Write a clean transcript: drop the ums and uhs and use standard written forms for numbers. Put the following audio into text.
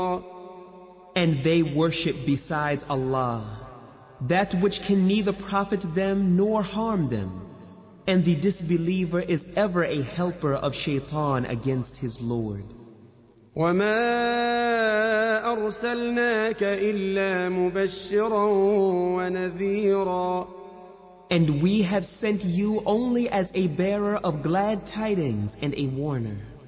And they worship besides Allah that which can neither profit them nor harm them. And the disbeliever is ever a helper of shaitan against his Lord. وَمَا أَرْسَلْنَاكَ إِلَّا مُبَشِّرًا وَنَذِيرًا. And we have sent you only as a bearer of glad tidings and a warner.